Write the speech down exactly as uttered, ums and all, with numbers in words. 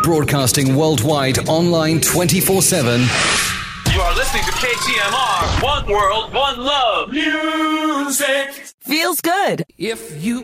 Broadcasting worldwide, online twenty-four seven. You are listening to K T M R. One world, one love. Music. Feels good. If you